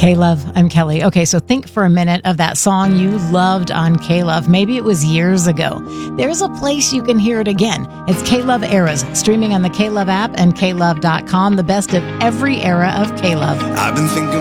K-Love, I'm Kelly. Okay, so think for a minute of that song you loved on K-Love. Maybe it was years ago. There's a place you can hear it again. It's K-Love Eras, streaming on the K-Love app and klove.com, the best of every era of K-Love. I've been thinking